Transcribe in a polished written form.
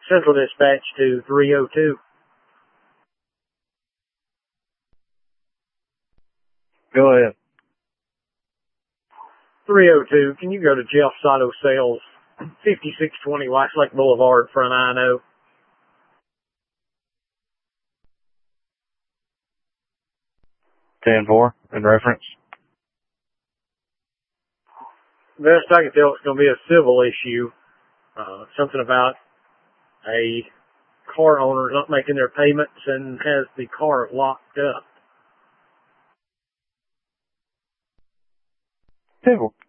Central Dispatch to 302. Go ahead. 302, can you go to Jeff's Auto Sales, 5620 Westlake Boulevard, front I-0? Ten four in reference. Best I can tell, it's going to be a civil issue. Something about a car owner not making their payments and has the car locked up. 10-4.